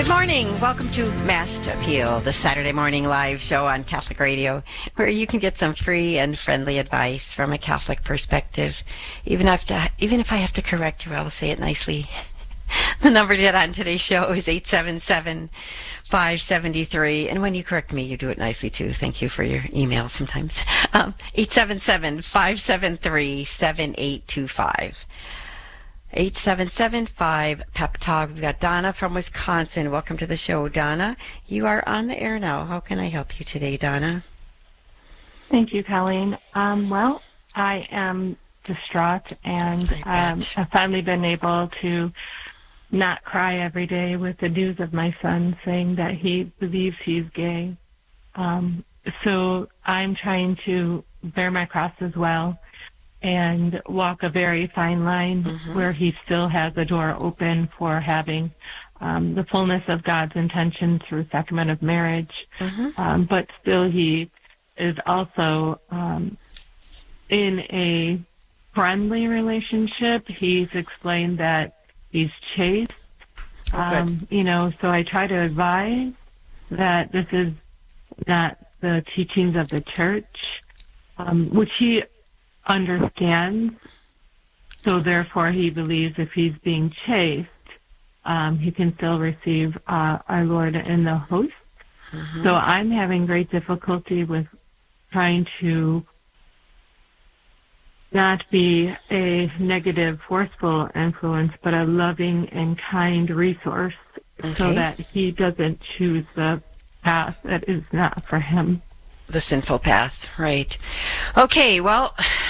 Good morning. Welcome to Mass to Appeal, the Saturday morning live show on Catholic Radio, where you can get some free and friendly advice from a Catholic perspective. Even if I have to correct you, I'll say it nicely. The number to get on today's show is 877-573. And when you correct me, you do it nicely, too. Thank you for your email sometimes. 877-573-7825. 877-5-PEP-TALK. We've got Donna from Wisconsin. Welcome to the show, Donna. You are on the air now. How can I help you today, Donna? Thank you, Colleen. Well, I am distraught, and I've finally been able to not cry every day with the news of my son saying that he believes he's gay. So I'm trying to bear my cross as well and walk a very fine line where he still has the door open for having the fullness of God's intention through sacrament of marriage. But still he is also in a friendly relationship. He's explained that he's chaste. So I try to advise that this is not the teachings of the church, which he understands. So therefore he believes if he's being chaste, he can still receive our Lord in the host. So I'm having great difficulty with trying to not be a negative, forceful influence, but a loving and kind resource, so that he doesn't choose the path that is not for him. The sinful path, right. Okay, well,